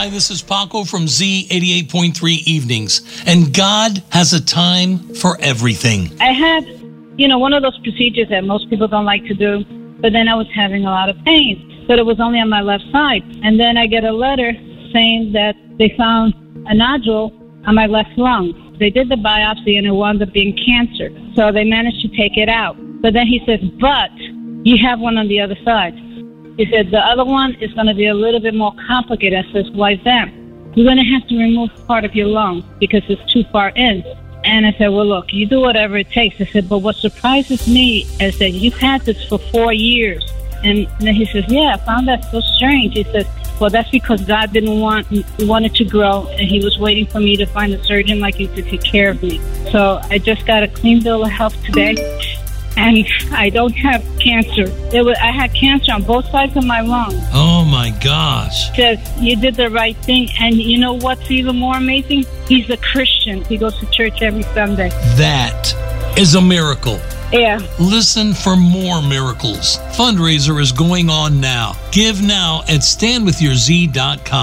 Hi, this is Paco from Z88.3 Evenings, and God has a time for everything. I had, one of those procedures that most people don't like to do, but then I was having a lot of pain, but it was only on my left side. And then I get a letter saying that they found a nodule on my left lung. They did the biopsy and it wound up being cancer. So they managed to take it out. But then he says, but you have one on the other side. He said, the other one is going to be a little bit more complicated. I says, why is that? You're going to have to remove part of your lung because it's too far in. And I said, well, look, you do whatever it takes. I said, but what surprises me is that you've had this for 4 years. And then he says, yeah, I found that so strange. He says, well, that's because God didn't want it to grow, and he was waiting for me to find a surgeon like you to take care of me. So I just got a clean bill of health today, and I don't have cancer. I had cancer on both sides of my lung. Oh, my gosh. He says, you did the right thing, and you know what's even more amazing? He's a Christian. He goes to church every Sunday. That is a miracle. Yeah. Listen for more miracles. Fundraiser is going on now. Give now at standwithyourz.com.